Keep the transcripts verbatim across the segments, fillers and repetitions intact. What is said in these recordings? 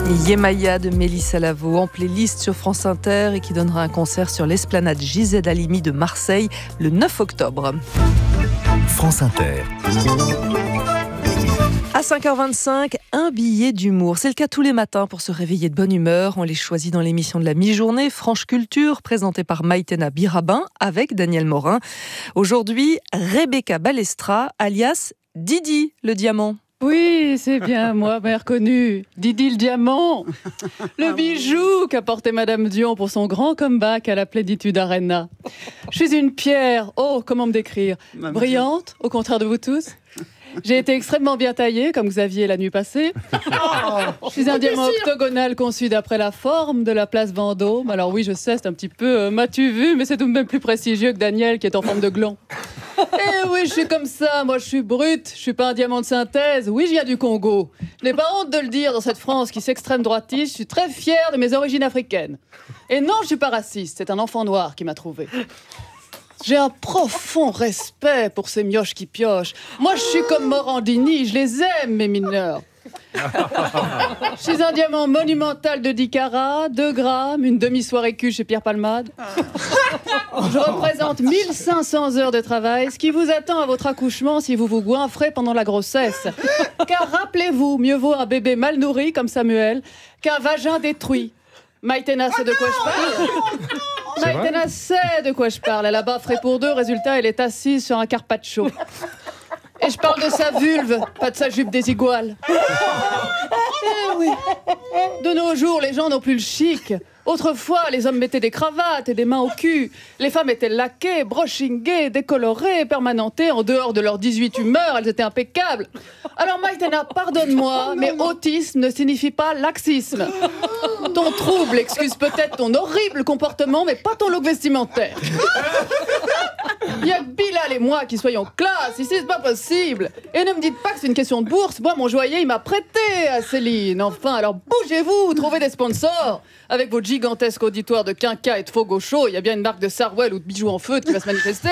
Yemaya de Mélissa Lavo en playlist sur France Inter et qui donnera un concert sur l'esplanade Gisèle Halimi de Marseille le neuf octobre. France Inter. À cinq heures vingt-cinq, un billet d'humour. C'est le cas tous les matins pour se réveiller de bonne humeur. On les choisit dans l'émission de la mi-journée Franche Culture, présentée par Maïtena Birabin avec Daniel Morin. Aujourd'hui, Rebecca Balestra, alias Didi le Diamant. Oui, c'est bien moi, bien reconnu. Didi le Diamant, le bijou qu'a porté Madame Dion pour son grand comeback à la Plénitude Arena. Je suis une pierre, oh, comment me décrire ? Brillante, au contraire de vous tous. J'ai été extrêmement bien taillée, comme Xavier la nuit passée. Je suis un diamant octogonal conçu d'après la forme de la place Vendôme. Alors oui, je sais, c'est un petit peu euh, m'as-tu vu, mais c'est tout de même plus prestigieux que Daniel qui est en forme de gland. Eh oui, je suis comme ça, moi je suis brute, je suis pas un diamant de synthèse. Oui, j'y viens du Congo. Je n'ai pas honte de le dire dans cette France qui s'extrême droitiste, je suis très fière de mes origines africaines. Et non, je suis pas raciste, c'est un enfant noir qui m'a trouvée. J'ai un profond respect pour ces mioches qui piochent. Moi, je suis comme Morandini, je les aime, mes mineurs. Je suis un diamant monumental de dix carats, deux grammes, une demi-soirée cul chez Pierre Palmade. Je représente mille cinq cents heures de travail, ce qui vous attend à votre accouchement si vous vous goinfrez pendant la grossesse. Car rappelez-vous, mieux vaut un bébé mal nourri comme Samuel qu'un vagin détruit. Maïtena sait de quoi je parle. Maïtena sait de quoi je parle. Elle a baffré pour deux, résultat, elle est assise sur un carpaccio. Et je parle de sa vulve, pas de sa jupe désiguale. Eh oui. De nos jours, les gens n'ont plus le chic. Autrefois, les hommes mettaient des cravates et des mains au cul. Les femmes étaient laquées, brushingées, décolorées, permanentées. En dehors de leurs dix-huit humeurs, elles étaient impeccables. Alors Maïtena, pardonne-moi, mais autisme ne signifie pas laxisme. Ton trouble excuse peut-être ton horrible comportement, mais pas ton look vestimentaire. Il y a que Bilal et moi qui soyons classe, ici c'est pas possible. Et ne me dites pas que c'est une question de bourse, moi mon joaillier il m'a prêté à Céline. Enfin, alors bougez-vous, trouvez des sponsors. Avec votre gigantesque auditoire de quinca et de faux gauchos, il y a bien une marque de Sarwell ou de bijoux en feutre qui va se manifester.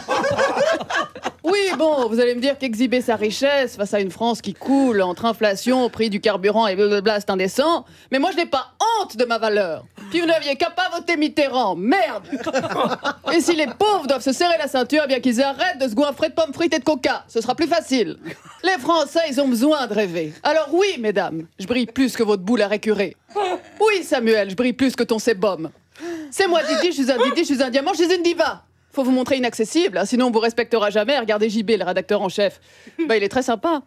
Oui, bon, vous allez me dire qu'exhiber sa richesse face à une France qui coule entre inflation, prix du carburant et blablabla, c'est indécent. Mais moi, je n'ai pas honte de ma valeur. Puis vous n'aviez qu'à pas voter Mitterrand, merde. Et si les pauvres doivent se serrer la ceinture, eh bien qu'ils arrêtent de se goinfrer de pommes frites et de coca. Ce sera plus facile. Les Français, ils ont besoin de rêver. Alors oui, mesdames, je brille plus que votre boule à récurer. Oui, Samuel, je brille plus que ton sébum. C'est moi, Didi, je suis un Didi, je suis un diamant, je suis une diva. Faut vous montrer inaccessible, hein, sinon on vous respectera jamais. Regardez J B, le rédacteur en chef. Bah, il est très sympa.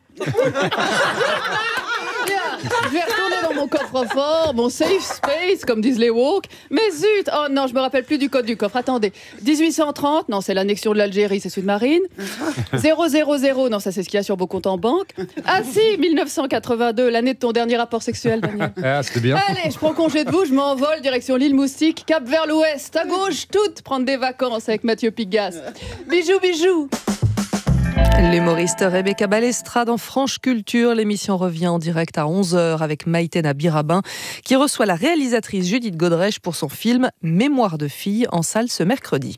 Bien, je vais retourner dans mon coffre-fort, mon safe space, comme disent les woke. Mais zut, oh non, je me rappelle plus du code du coffre. Attendez, dix-huit cent trente, non, c'est l'annexion de l'Algérie, c'est Sud-Marine. zéro zéro zéro, non, ça c'est ce qu'il y a sur vos comptes en banque. Ah si, mille neuf cent quatre-vingt-deux, l'année de ton dernier rapport sexuel, Daniel. Ah, c'était bien. Allez, je prends congé de vous, je m'envole direction l'île Moustique, cap vers l'ouest, à gauche, toute, prendre des vacances avec Mathieu Pigasse. Bijou, bijou. L'humoriste Rebecca Balestra dans Franche Culture. L'émission revient en direct à onze heures avec Maïtena Birabin qui reçoit la réalisatrice Judith Godrèche pour son film Mémoire de fille en salle ce mercredi.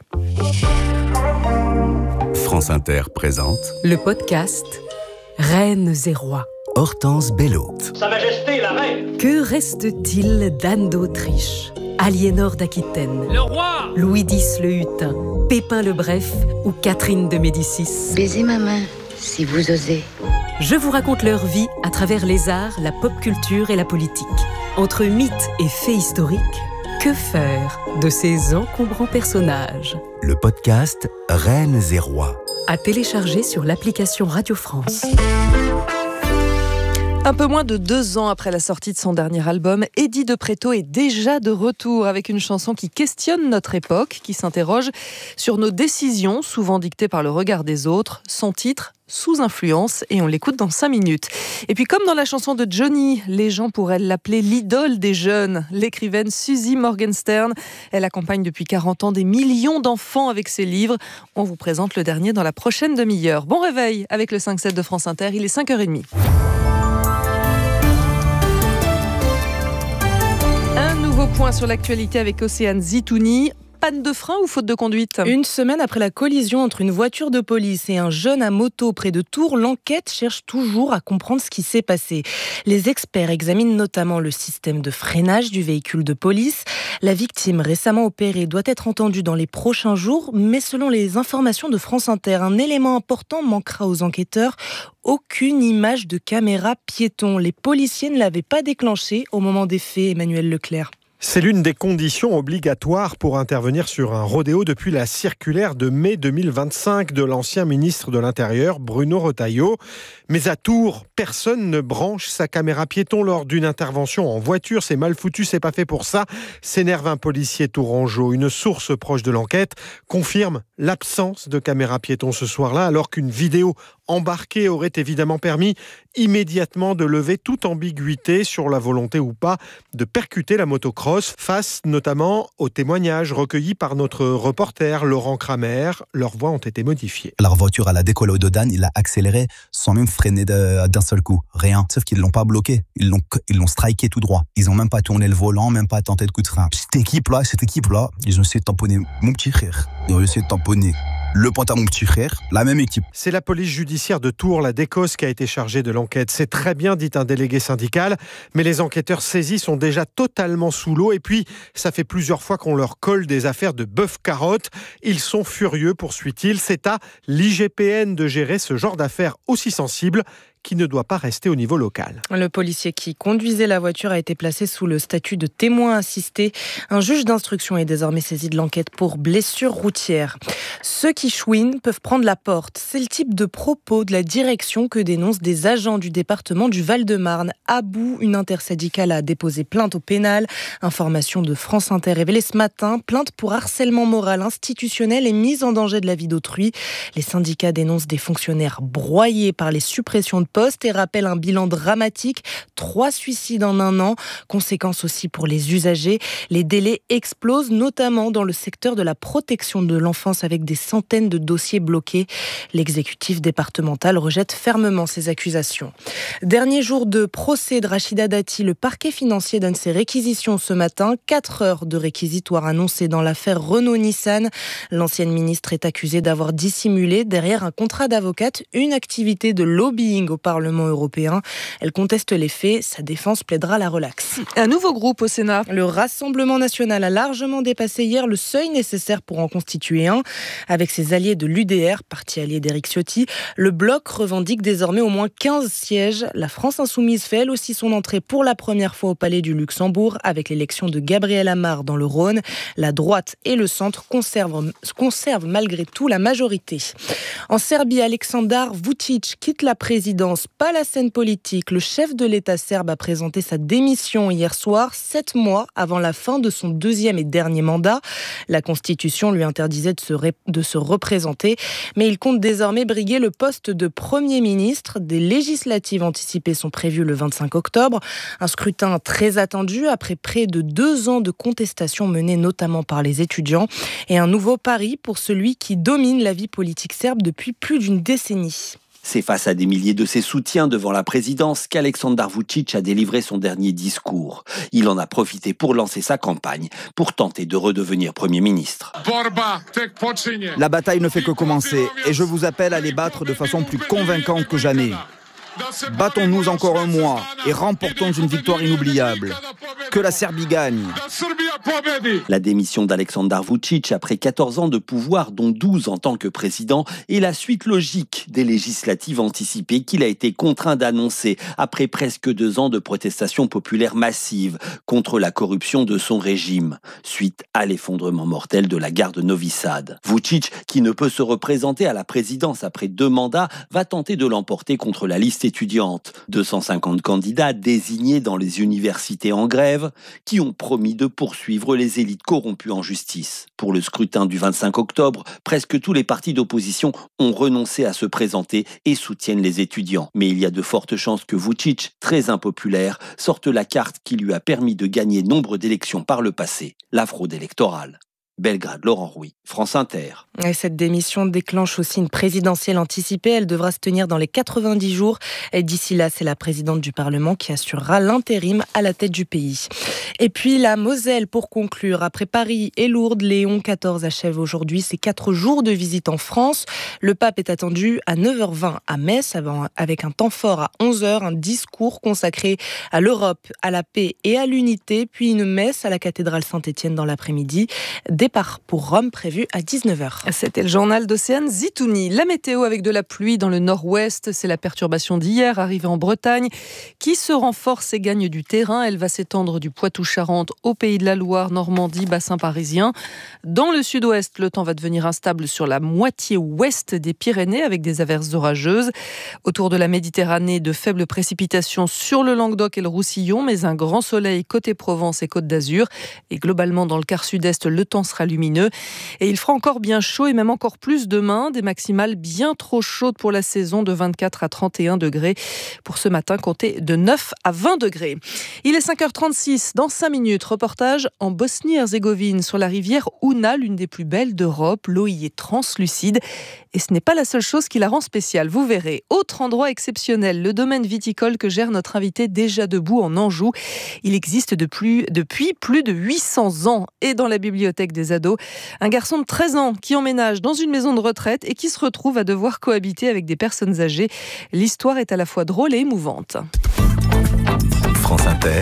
France Inter présente le podcast Reines et rois. Hortense Bello. Sa Majesté la Reine. Que reste-t-il d'Anne d'Autriche, Aliénor d'Aquitaine, Le roi. Louis X le Hutin, Pépin le Bref ou Catherine de Médicis? Baisez ma main, si vous osez. Je vous raconte leur vie à travers les arts, la pop culture et la politique. Entre mythes et faits historiques, que faire de ces encombrants personnages? Le podcast Reines et rois. À télécharger sur l'application Radio France. Un peu moins de deux ans après la sortie de son dernier album, Eddie de Pretto est déjà de retour avec une chanson qui questionne notre époque, qui s'interroge sur nos décisions, souvent dictées par le regard des autres. Son titre, Sous influence, et on l'écoute dans cinq minutes. Et puis comme dans la chanson de Johnny, les gens pourraient l'appeler l'idole des jeunes. L'écrivaine Suzy Morgenstern, elle accompagne depuis quarante ans des millions d'enfants avec ses livres. On vous présente le dernier dans la prochaine demi-heure. Bon réveil avec le cinq sept de France Inter, il est cinq heures trente. Point sur l'actualité avec Océane Zitouni. panne de frein ou faute de conduite ? Une semaine après la collision entre une voiture de police et un jeune à moto près de Tours, l'enquête cherche toujours à comprendre ce qui s'est passé. Les experts examinent notamment le système de freinage du véhicule de police. La victime, récemment opérée, doit être entendue dans les prochains jours, mais selon les informations de France Inter, un élément important manquera aux enquêteurs. Aucune image de caméra piéton. Les policiers ne l'avaient pas déclenchée au moment des faits, Emmanuel Leclerc. C'est l'une des conditions obligatoires pour intervenir sur un rodéo depuis la circulaire de mai deux mille vingt-cinq de l'ancien ministre de l'Intérieur, Bruno Retailleau. Mais à Tours, personne ne branche sa caméra piéton lors d'une intervention en voiture. C'est mal foutu, c'est pas fait pour ça, s'énerve un policier tourangeau. Une source proche de l'enquête confirme l'absence de caméra piéton ce soir-là, alors qu'une vidéo embarquée aurait évidemment permis immédiatement de lever toute ambiguïté sur la volonté ou pas de percuter la motocross, face notamment aux témoignages recueillis par notre reporter Laurent Kramer. Leurs voix ont été modifiées. Leur voiture, elle a décollé au Dodane, il a accéléré sans même freiner de, d'un seul coup. Rien. Sauf qu'ils l'ont pas bloqué. Ils l'ont, ils l'ont striké tout droit. Ils ont même pas tourné le volant, même pas tenté de coup de frein. Cette équipe-là, cette équipe-là, ils ont essayé de tamponner mon petit frère. Ils ont essayé de tamponner le pointe à mon petit frère, la même équipe. C'est la police judiciaire de Tours, la DECOS, qui a été chargée de l'enquête. C'est très bien, dit un délégué syndical, mais les enquêteurs saisis sont déjà totalement sous l'eau. Et puis, ça fait plusieurs fois qu'on leur colle des affaires de bœuf-carotte. Ils sont furieux, poursuit-il. C'est à l'I G P N de gérer ce genre d'affaires aussi sensibles, qui ne doit pas rester au niveau local. Le policier qui conduisait la voiture a été placé sous le statut de témoin assisté. Un juge d'instruction est désormais saisi de l'enquête pour blessure routière. Ceux qui chouinent peuvent prendre la porte. C'est le type de propos de la direction que dénoncent des agents du département du Val-de-Marne. À bout, une intersyndicale a déposé plainte au pénal. Information de France Inter révélée ce matin. Plainte pour harcèlement moral institutionnel et mise en danger de la vie d'autrui. Les syndicats dénoncent des fonctionnaires broyés par les suppressions de poste et rappelle un bilan dramatique, trois suicides en un an, conséquence aussi pour les usagers. Les délais explosent, notamment dans le secteur de la protection de l'enfance avec des centaines de dossiers bloqués. L'exécutif départemental rejette fermement ces accusations. Dernier jour de procès de Rachida Dati, le parquet financier donne ses réquisitions ce matin. Quatre heures de réquisitoire annoncées dans l'affaire Renault-Nissan. L'ancienne ministre est accusée d'avoir dissimulé derrière un contrat d'avocate une activité de lobbying au Parlement européen. Elle conteste les faits. Sa défense plaidera la relaxe. Un nouveau groupe au Sénat. Le Rassemblement national a largement dépassé hier le seuil nécessaire pour en constituer un. Avec ses alliés de l'U D R, parti allié d'Éric Ciotti, le bloc revendique désormais au moins quinze sièges. La France insoumise fait elle aussi son entrée pour la première fois au Palais du Luxembourg avec l'élection de Gabriel Amar dans le Rhône. La droite et le centre conservent, conservent malgré tout la majorité. En Serbie, Aleksandar Vučić quitte la présidence. Pas la scène politique. Le chef de l'État serbe a présenté sa démission hier soir, sept mois avant la fin de son deuxième et dernier mandat. La Constitution lui interdisait de se, ré- de se représenter, mais il compte désormais briguer le poste de Premier ministre. Des législatives anticipées sont prévues le vingt-cinq octobre. Un scrutin très attendu après près de deux ans de contestation menée notamment par les étudiants. Et un nouveau pari pour celui qui domine la vie politique serbe depuis plus d'une décennie. C'est face à des milliers de ses soutiens devant la présidence qu'Aleksandar Vučić a délivré son dernier discours. Il en a profité pour lancer sa campagne, pour tenter de redevenir Premier ministre. La bataille ne fait que commencer et je vous appelle à les battre de façon plus convaincante que jamais. Battons-nous encore un mois et remportons une victoire inoubliable. Que la Serbie gagne. La démission d'Aleksandar Vučić après quatorze ans de pouvoir, dont douze en tant que président, est la suite logique des législatives anticipées qu'il a été contraint d'annoncer après presque deux ans de protestations populaires massives contre la corruption de son régime, suite à l'effondrement mortel de la gare de Novi Sad. Vučić, qui ne peut se représenter à la présidence après deux mandats, va tenter de l'emporter contre la liste étudiante. deux cent cinquante candidats désignés dans les universités en grève qui ont promis de poursuivre les élites corrompues en justice. Pour le scrutin du vingt-cinq octobre, presque tous les partis d'opposition ont renoncé à se présenter et soutiennent les étudiants. Mais il y a de fortes chances que Vučić, très impopulaire, sorte la carte qui lui a permis de gagner nombre d'élections par le passé, la fraude électorale. Belgrade, Laurent Rouy, France Inter. Et cette démission déclenche aussi une présidentielle anticipée. Elle devra se tenir dans les quatre-vingt-dix jours. Et d'ici là, c'est la présidente du Parlement qui assurera l'intérim à la tête du pays. Et puis la Moselle, pour conclure. Après Paris et Lourdes, Léon quatorze achève aujourd'hui ses quatre jours de visite en France. Le pape est attendu à neuf heures vingt à Metz, avec un temps fort à onze heures, un discours consacré à l'Europe, à la paix et à l'unité, puis une messe à la cathédrale Saint-Étienne dans l'après-midi. Départ pour Rome prévu à dix-neuf heures. C'était le journal d'Océane Zitouni. La météo avec de la pluie dans le nord-ouest, c'est la perturbation d'hier arrivée en Bretagne qui se renforce et gagne du terrain. Elle va s'étendre du Poitou-Charentes au Pays de la Loire, Normandie, bassin parisien. Dans le sud-ouest, le temps va devenir instable sur la moitié ouest des Pyrénées avec des averses orageuses. Autour de la Méditerranée, de faibles précipitations sur le Languedoc et le Roussillon, mais un grand soleil côté Provence et Côte d'Azur. Et globalement, dans le quart sud-est, le temps sera lumineux. Et il fera encore bien chaud et même encore plus demain. Des maximales bien trop chaudes pour la saison de vingt-quatre à trente et un degrés. Pour ce matin, comptez de neuf à vingt degrés. Il est cinq heures trente-six. Dans cinq minutes, reportage en Bosnie-Herzégovine sur la rivière Una, l'une des plus belles d'Europe. L'eau y est translucide. Et ce n'est pas la seule chose qui la rend spéciale. Vous verrez. Autre endroit exceptionnel, le domaine viticole que gère notre invité déjà debout en Anjou. Il existe depuis, depuis plus de huit cents ans. Et dans la bibliothèque des ados, un garçon de treize ans qui emménage dans une maison de retraite et qui se retrouve à devoir cohabiter avec des personnes âgées. L'histoire est à la fois drôle et émouvante. France Inter.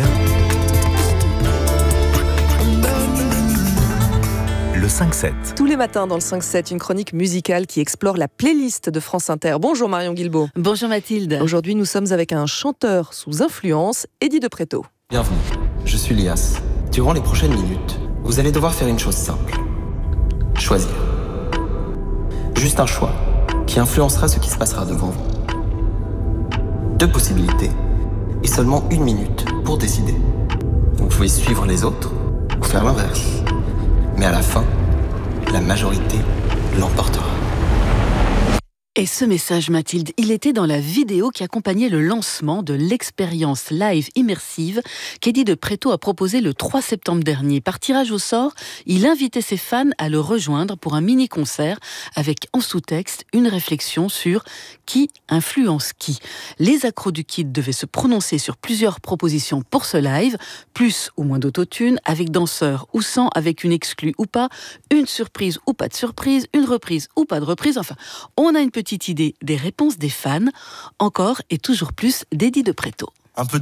Le cinq sept. Tous les matins dans le cinq sept, une chronique musicale qui explore la playlist de France Inter. Bonjour Marion Guilbault. Bonjour Mathilde. Aujourd'hui, nous sommes avec un chanteur sous influence, Eddie de Pretto. Bienvenue, je suis Lias. Durant les prochaines minutes, vous allez devoir faire une chose simple. Choisir. Juste un choix qui influencera ce qui se passera devant vous. Deux possibilités et seulement une minute pour décider. Vous pouvez suivre les autres ou faire l'inverse. Mais à la fin, la majorité l'emportera. Et ce message, Mathilde, il était dans la vidéo qui accompagnait le lancement de l'expérience live immersive qu'Eddie de Pretto a proposé le trois septembre dernier. Par tirage au sort, il invitait ses fans à le rejoindre pour un mini-concert avec en sous-texte une réflexion sur qui influence qui. Les accros du kit devaient se prononcer sur plusieurs propositions pour ce live, plus ou moins d'autotune, avec danseurs ou sans, avec une exclue ou pas, une surprise ou pas de surprise, une reprise ou pas de reprise. Enfin, on a une petite idée des réponses des fans, encore et toujours plus d'Eddie de Pretto. Un peu